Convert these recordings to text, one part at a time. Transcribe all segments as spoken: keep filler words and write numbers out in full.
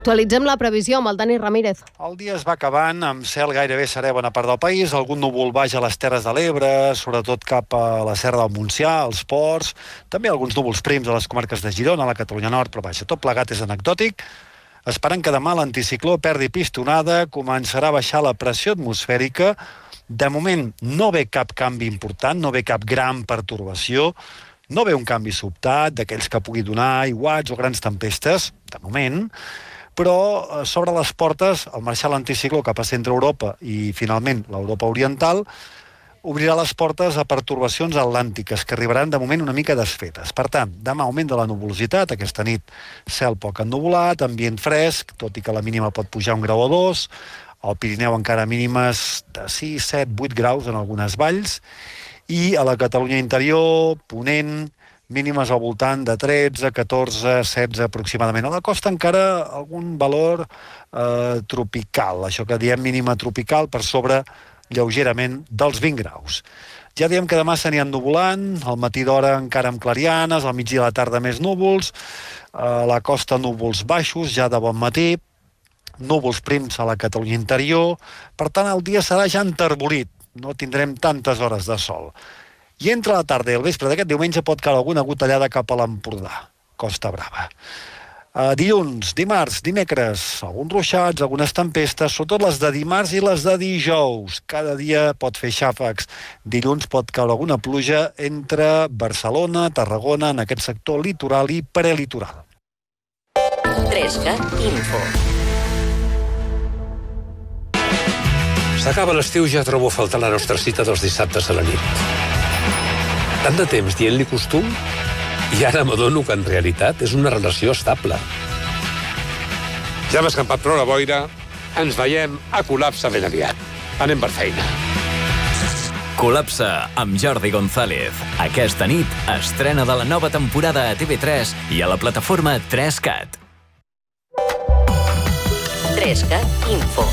Actualitzem la previsió amb el Dani Ramírez. El dia es va acabant amb cel gairebé serè a bona part del país, algun núvol baix a les Terres de l'Ebre, sobretot cap a la Serra del Montsià, als ports, també alguns núvols prims a les comarques de Girona, a la Catalunya Nord, però vaja, tot plegat és anecdòtic. Esperant que demà l'anticicló perdi pistonada, començarà a baixar la pressió atmosfèrica. De moment no ve cap canvi important, no ve cap gran pertorbació, no ve un canvi sobtat d'aquells que pugui donar aiguats o grans tempestes, de moment. Però s'obre les portes al marxar l'anticicló cap a centre Europa i finalment l'Europa oriental, obrirà les portes a pertorbacions atlàntiques que arribaran de moment una mica desfetes. Per tant, demà augment de la nuvolositat, aquesta nit cel poc ennuvolat, ambient fresc, tot i que la mínima pot pujar un grau o dos, al Pirineu encara mínimes de sis, set, vuit graus en algunes valls, i a la Catalunya interior, Ponent, mínimes al voltant de tretze, catorze, setze aproximadament. A la costa encara algun valor eh, tropical, això que diem mínima tropical, per sobre lleugerament dels vint graus. Ja diem que demà s'anirà ennuvolant, al matí d'hora encara amb clarianes, al migdia i a la tarda més núvols, a la costa núvols baixos, ja de bon matí, núvols prims a la Catalunya interior, per tant el dia serà ja enterbolit, no tindrem tantes hores de sol. I entre la tarda i el vespre d'aquest diumenge pot caure alguna gotellada cap a l'Empordà, Costa Brava. Uh, dilluns, dimarts, dimecres, alguns ruixats, algunes tempestes, sobretot les de dimarts i les de dijous. Cada dia pot fer xàfecs. Dilluns pot caure alguna pluja entre Barcelona, Tarragona, en aquest sector litoral i prelitoral. Tresca Info. S'acaba l'estiu, ja trobo a faltar la nostra cita dels dissabtes a la nit. Tant de temps dient-li costum, i ara m'adono que en realitat és una relació estable. Ja hem escampat prou la boira, ens veiem a Col·lapse ben aviat. Anem per feina. Col·lapse amb Jordi González. Aquesta nit, estrena de la nova temporada a T V tres i a la plataforma tres cat. Tresca Info.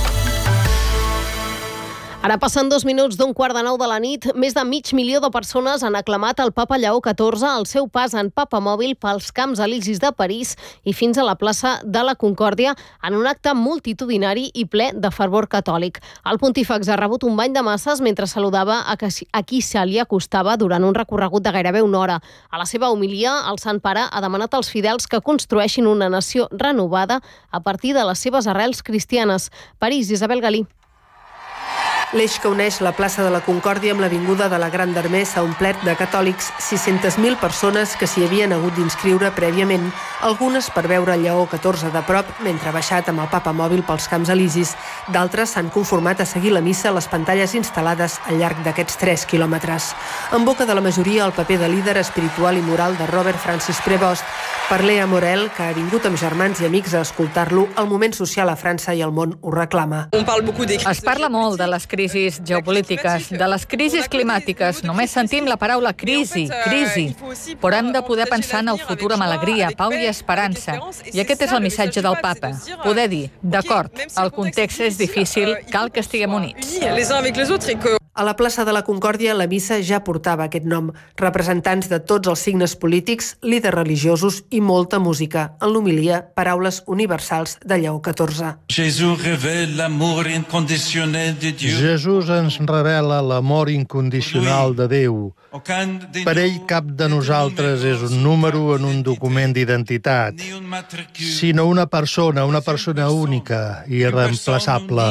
Ara passen dos minuts d'un quart de nou de la nit. Més de mig milió de persones han aclamat el papa Lleó catorze al seu pas en papamòbil pels Camps Elisis de París i fins a la plaça de la Concòrdia en un acte multitudinari i ple de fervor catòlic. El pontífex ha rebut un bany de masses mentre saludava a qui se li acostava durant un recorregut de gairebé una hora. A la seva homilia, el Sant Pare ha demanat als fidels que construeixin una nació renovada a partir de les seves arrels cristianes. París, Isabel Galí. L'eix que uneix la plaça de la Concòrdia amb l'avinguda de la Gran d'Armé s'ha omplert de catòlics, sis-centes mil persones que s'hi havien hagut d'inscriure prèviament, algunes per veure Lleó catorze de prop mentre ha baixat amb el papamòbil pels Camps Elisis. D'altres s'han conformat a seguir la missa a les pantalles instal·lades al llarg d'aquests tres quilòmetres. En boca de la majoria, el paper de líder espiritual i moral de Robert Francis Prévost. Per Lea Morel, que ha vingut amb germans i amics a escoltar-lo, el moment social a França i el món ho reclama. Es parla molt de les crisis geopolítiques, de les crisis climàtiques. Només sentim la paraula crisi, crisi. Però hem de poder pensar en el futur amb alegria, pau i esperança. I aquest és el missatge del papa. Poder dir, d'acord, el context és difícil, cal que estiguem units. A la plaça de la Concòrdia, la missa ja portava aquest nom. Representants de tots els signes polítics, líders religiosos i molta música. En l'homilia, paraules universals de Lleó catorze. Jesús revela l'amor incondicional de Déu. Jesús ens revela l'amor incondicional de Déu. Per ell cap de nosaltres és un número en un document d'identitat, sinó una persona, una persona única i irreemplaçable.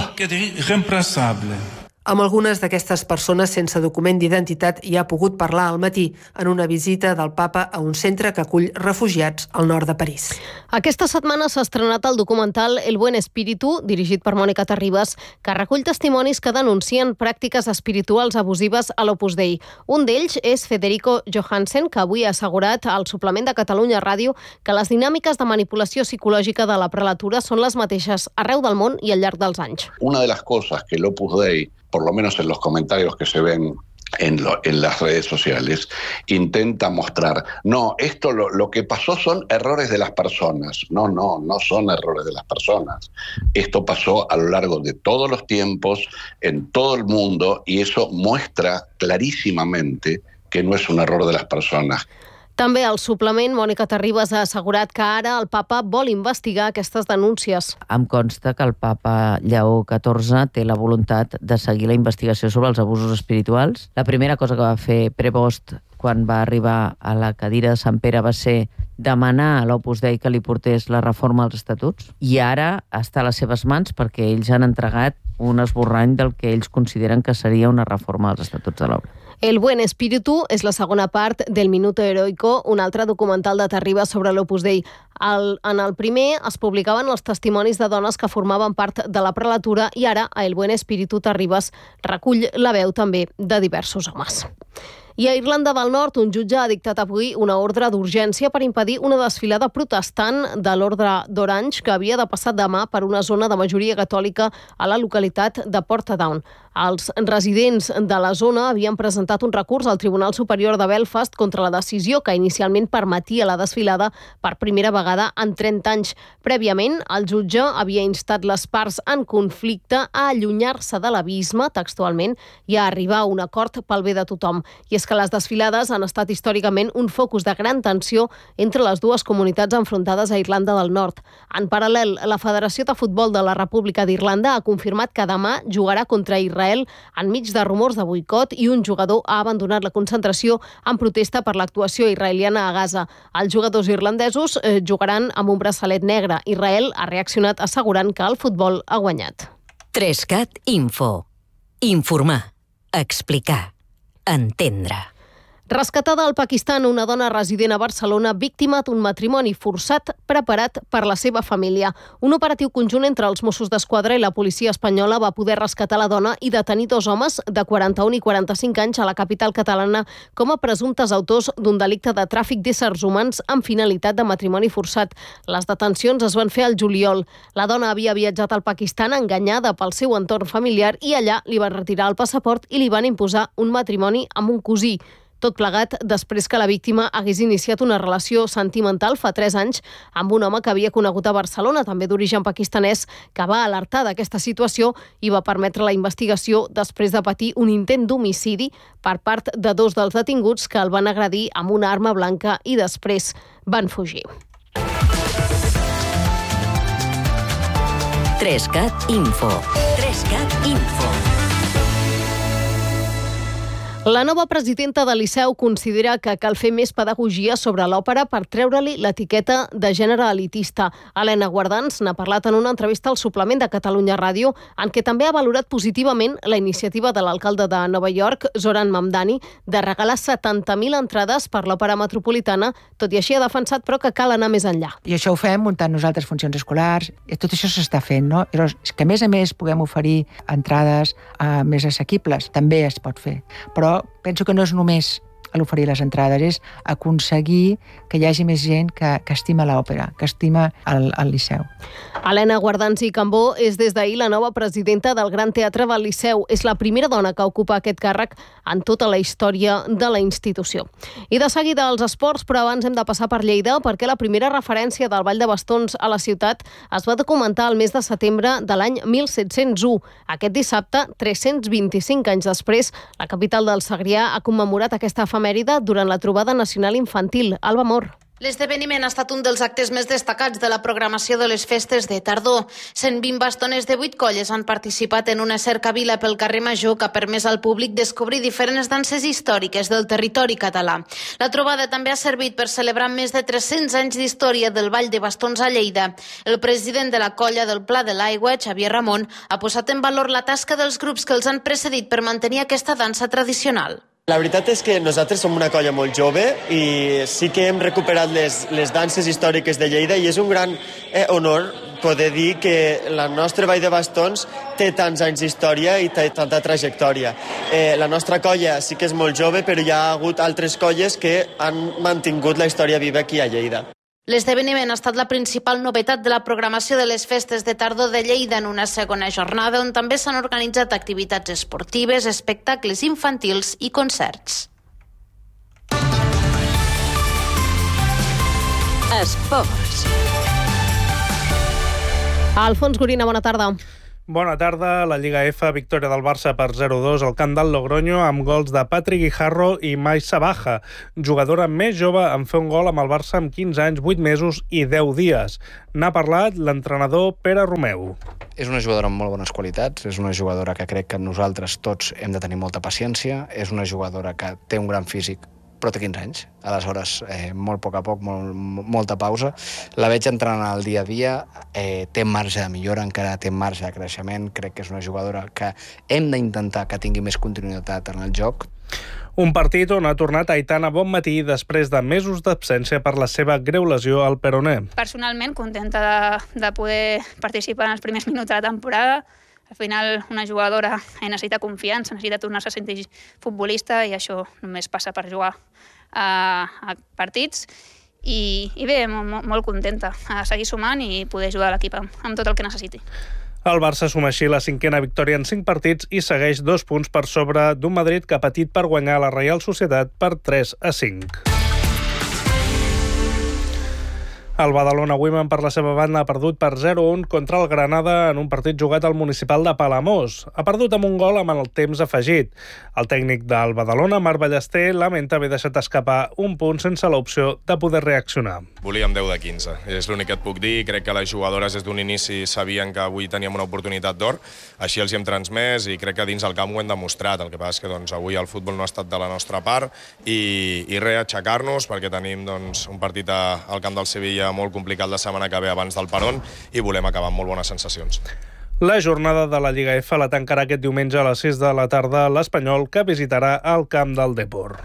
Amb algunes d'aquestes persones sense document d'identitat hi ha pogut parlar al matí en una visita del papa a un centre que acull refugiats al nord de París. Aquesta setmana s'ha estrenat el documental El Buen Espíritu, dirigit per Mònica Terribas, que recull testimonis que denuncien pràctiques espirituals abusives a l'Opus Dei. Un d'ells és Federico Johansen, que avui ha assegurat al suplement de Catalunya Ràdio que les dinàmiques de manipulació psicològica de la prelatura són les mateixes arreu del món i al llarg dels anys. Una de las cosas que el Opus Dei, por lo menos en los comentarios que se ven en, lo, en las redes sociales, intenta mostrar, no, esto lo, lo que pasó son errores de las personas. No, no, no son errores de las personas. Esto pasó a lo largo de todos los tiempos, en todo el mundo, y eso muestra clarísimamente que no es un error de las personas. També al suplement, Mònica Terribas ha assegurat que ara el papa vol investigar aquestes denúncies. Em consta que el papa Lleó catorze té la voluntat de seguir la investigació sobre els abusos espirituals. La primera cosa que va fer Prevost quan va arribar a la cadira de Sant Pere va ser demanar a l'Opus Dei que li portés la reforma als estatuts, i ara està a les seves mans perquè ells han entregat un esborrany del que ells consideren que seria una reforma als estatuts de l'obra. El Buen Espíritu és la segona part del Minuto Heroico, un altre documental de Terribas sobre l'Opus Dei. El, en el primer es publicaven els testimonis de dones que formaven part de la prelatura i ara a El Buen Espíritu Terribas recull la veu també de diversos homes. I a Irlanda del Nord, un jutge ha dictat avui una ordre d'urgència per impedir una desfilada protestant de l'Ordre d'Orange que havia de passar demà per una zona de majoria catòlica a la localitat de Portadown. Els residents de la zona havien presentat un recurs al Tribunal Superior de Belfast contra la decisió que inicialment permetia la desfilada per primera vegada en trenta anys. Prèviament, el jutge havia instat les parts en conflicte a allunyar-se de l'abisme, textualment, i a arribar a un acord pel bé de tothom. I és que les desfilades han estat històricament un focus de gran tensió entre les dues comunitats enfrontades a Irlanda del Nord. En paral·lel, la Federació de Futbol de la República d'Irlanda ha confirmat que demà jugarà contra Israel enmig de rumors de boicot i un jugador ha abandonat la concentració en protesta per l'actuació israeliana a Gaza. Els jugadors irlandesos eh, jugaran amb un braçalet negre. Israel ha reaccionat assegurant que el futbol ha guanyat. Trescat Info. Informar. Explicar. Entendre. Rescatada al Pakistan una dona resident a Barcelona víctima d'un matrimoni forçat preparat per la seva família. Un operatiu conjunt entre els Mossos d'Esquadra i la policia espanyola va poder rescatar la dona i detenir dos homes de quaranta-un i quaranta-cinc anys a la capital catalana com a presumptes autors d'un delicte de tràfic d'éssers humans amb finalitat de matrimoni forçat. Les detencions es van fer al juliol. La dona havia viatjat al Pakistan enganyada pel seu entorn familiar i allà li van retirar el passaport i li van imposar un matrimoni amb un cosí. Tot plegat després que la víctima hagués iniciat una relació sentimental fa tres anys amb un home que havia conegut a Barcelona, també d'origen pakistanès, que va alertar d'aquesta situació i va permetre la investigació després de patir un intent d'homicidi per part de dos dels detinguts que el van agredir amb una arma blanca i després van fugir. Trescat Info. Trescat Info. La nova presidenta del Liceu considera que cal fer més pedagogia sobre l'òpera per treure-li l'etiqueta de gènere elitista. Helena Guardans n'ha parlat en una entrevista al suplement de Catalunya Ràdio, en què també ha valorat positivament la iniciativa de l'alcalde de Nova York, Zoran Mamdani, de regalar setanta mil entrades per l'òpera metropolitana, tot i així ha defensat però que cal anar més enllà. I això ho fem muntant nosaltres funcions escolars, i tot això s'està fent, no? Però és que a més a més puguem oferir entrades uh, més assequibles, també es pot fer. Però penso que no és només a l'oferir les entrades, és aconseguir que hi hagi més gent que, que estima l'òpera, que estima el, el Liceu. Helena Guardans i Cambó és des d'ahir la nova presidenta del Gran Teatre del Liceu. És la primera dona que ocupa aquest càrrec en tota la història de la institució. I de seguida als esports, però abans hem de passar per Lleida perquè la primera referència del Ball de Bastons a la ciutat es va documentar el mes de setembre de l'any mil set-cents u. Aquest dissabte, tres-cents vint-i-cinc anys després, la capital del Segrià ha commemorat aquesta efemèride durant la trobada nacional infantil. Alba Mor. L'esdeveniment ha estat un dels actes més destacats de la programació de les festes de tardor. cent vint bastones de vuit colles han participat en una cercavila pel carrer Major que ha permès al públic descobrir diferents danses històriques del territori català. La trobada també ha servit per celebrar més de tres-cents anys d'història del Ball de Bastons a Lleida. El president de la colla del Pla de l'Aigua, Xavier Ramon, ha posat en valor la tasca dels grups que els han precedit per mantenir aquesta dansa tradicional. La veritat és que nosaltres som una colla molt jove i sí que hem recuperat les, les danses històriques de Lleida i és un gran eh, honor poder dir que la nostra Vall de Bastons té tants anys d'història i té tanta trajectòria. Eh, la nostra colla sí que és molt jove, però hi ha hagut altres colles que han mantingut la història viva aquí a Lleida. L'esdeveniment ha estat la principal novetat de la programació de les festes de tardor de Lleida en una segona jornada on també s'han organitzat activitats esportives, espectacles infantils i concerts. Esports. Alfons Gorina, bona tarda. Bona tarda. La Lliga F, victòria del Barça per zero dos al camp del Logroño amb gols de Patrick Guijarro i Mai Sabaja, jugadora més jove en fer un gol amb el Barça amb quinze anys, vuit mesos i deu dies. N'ha parlat l'entrenador Pere Romeu. És una jugadora amb molt bones qualitats, és una jugadora que crec que nosaltres tots hem de tenir molta paciència, és una jugadora que té un gran físic, però té quinze anys. Aleshores, eh, molt a poc a poc, molt, molta pausa. La veig entrenant al dia a dia, eh, té marge de millora, encara té marge de creixement. Crec que és una jugadora que hem d'intentar que tingui més continuïtat en el joc. Un partit on ha tornat Aitana Bonmatí després de mesos d'absència per la seva greu lesió al peroné. Personalment, contenta de, de poder participar en els primers minuts de la temporada. Al final, una jugadora necessita confiança, necessita tornar-se a sentir futbolista i això només passa per jugar a, a partits. I, i bé, molt, molt contenta a seguir sumant i poder ajudar l'equip amb, amb tot el que necessiti. El Barça suma així la cinquena victòria en cinc partits i segueix dos punts per sobre d'un Madrid que ha patit per guanyar la Reial Societat per tres a cinc. El Badalona Women, per la seva banda, ha perdut per zero a un contra el Granada en un partit jugat al municipal de Palamós. Ha perdut amb un gol amb el temps afegit. El tècnic del Badalona, Marc Ballester, lamenta haver deixat escapar un punt sense l'opció de poder reaccionar. Volíem deu de quinze, és l'únic que et puc dir. Crec que les jugadores des d'un inici sabien que avui teníem una oportunitat d'or, així els hi hem transmès i crec que dins el camp ho hem demostrat. El que passa és que doncs, avui el futbol no ha estat de la nostra part i, i res, aixecar-nos perquè tenim doncs, un partit a, al camp del Sevilla molt complicat la setmana que ve abans del Peron i volem acabar amb molt bones sensacions. La jornada de la Lliga F la tancarà aquest diumenge a les sis de la tarda l'Espanyol, que visitarà el camp del Depor.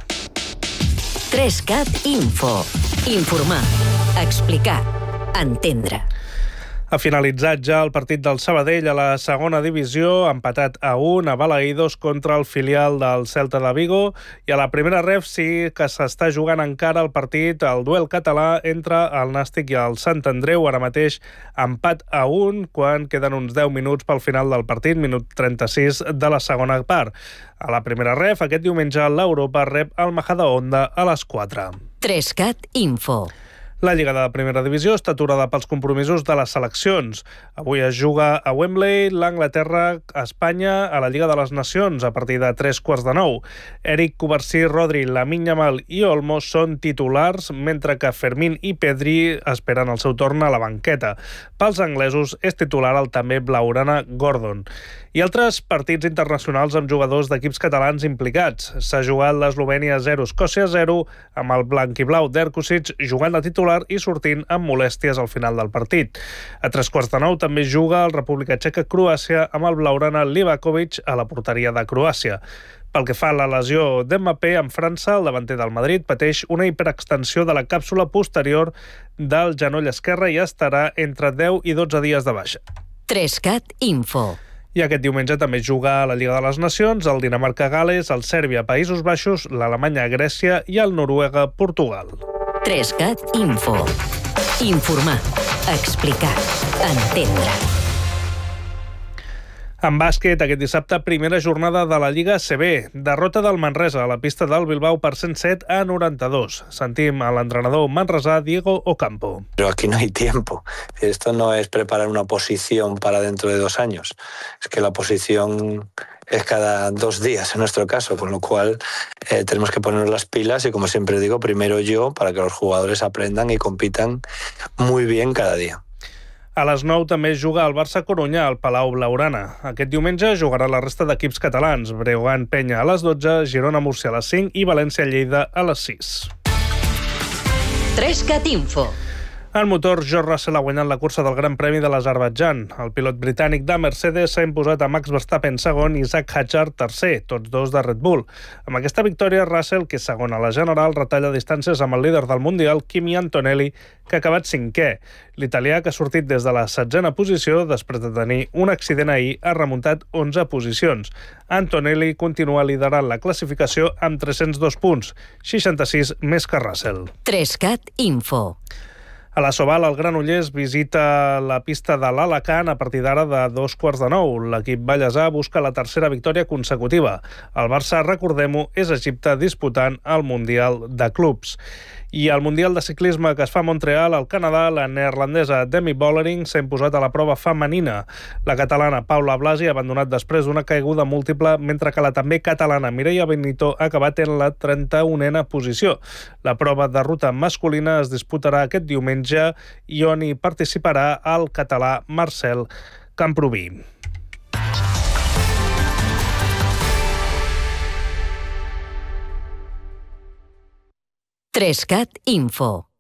tres cat Info. Informar, explicar, entendre. Ha finalitzat ja el partit del Sabadell a la segona divisió, empatat a un a Balaïdos contra el filial del Celta de Vigo, i a la primera ref sí que s'està jugant encara el partit, el duel català entre el Nàstic i el Sant Andreu, ara mateix empat a un, quan queden uns deu minuts pel final del partit, minut trenta-sis de la segona part. A la primera ref, aquest diumenge, l'Europa rep el Majadahonda a les quatre. tres cat Info. La Lliga de la Primera Divisió està aturada pels compromisos de les seleccions. Avui es juga a Wembley, l'Anglaterra, a Espanya, a la Lliga de les Nacions, a partir de tres quarts de nou. Eric Covarsí, Rodri, Lamine Yamal i Olmo són titulars, mentre que Fermín i Pedri esperen el seu torn a la banqueta. Pels anglesos és titular el també blaugrana Gordon. I altres partits internacionals amb jugadors d'equips catalans implicats. S'ha jugat l'Eslovènia zero, Escòcia zero, amb el blanc-i-blau d'Erkosic jugant de titular i sortint amb molèsties al final del partit. A tres quarts de nou també juga el República Txeca-Croàcia amb el blaugrana Livakovic a la porteria de Croàcia. Pel que fa a la lesió d'Mbappé, en França, el davanter del Madrid pateix una hiperextensió de la càpsula posterior del genoll esquerre i estarà entre deu i dotze dies de baixa. tres cat Info. I aquest diumenge també juga a la Lliga de les Nacions, el Dinamarca-Gales, el Sèrbia-Països Baixos, l'Alemanya-Grècia i el Noruega-Portugal. tres cat Info. Informar, explicar, entendre. En bàsquet, aquest dissabte, primera jornada de la Lliga A C B. Derrota del Manresa a la pista del Bilbao per cent set a noranta-dos. Sentim a l'entrenador manresà Diego Ocampo. Pero aquí no hay tiempo. Esto no es preparar una posición para dentro de dos años. Es que la posición es cada dos días en nuestro caso, con lo cual eh, tenemos que ponernos las pilas y, como siempre digo, primero yo, para que los jugadores aprendan y compitan muy bien cada día. A les nou també juga el Barça-Corunya al Palau Blaugrana. Aquest diumenge jugarà la resta d'equips catalans. Breogán-Penya a les dotze, Girona-Múrcia a les cinc i València-Lleida a les sis. tres cat Info. El motor George Russell ha guanyat la cursa del Gran Premi de l'Azerbaidjan. El pilot britànic de Mercedes s'ha imposat a Max Verstappen segon i Isaac Hadjar tercer, tots dos de Red Bull. Amb aquesta victòria, Russell, que és segon a la general, retalla distàncies amb el líder del Mundial, Kimi Antonelli, que ha acabat cinquè. L'italià, que ha sortit des de la setzena posició després de tenir un accident ahir, ha remuntat onze posicions. Antonelli continua liderant la classificació amb tres-cents dos punts, seixanta-sis més que Russell. tres cat Info. A la Soval, el Granollers visita la pista de l'Alacant a partir d'ara de dos quarts de nou. L'equip ballesà busca la tercera victòria consecutiva. El Barça, recordem-ho, és a Egipte disputant el Mundial de Clubs. I al Mundial de Ciclisme que es fa a Montreal, al Canadà, la neerlandesa Demi Vollering s'ha imposat a la prova femenina. La catalana Paula Blasi ha abandonat després d'una caiguda múltiple, mentre que la també catalana Mireia Benito ha acabat en la trenta-unena posició. La prova de ruta masculina es disputarà aquest diumenge i on hi participarà el català Marcel Camproví. tres cat Info.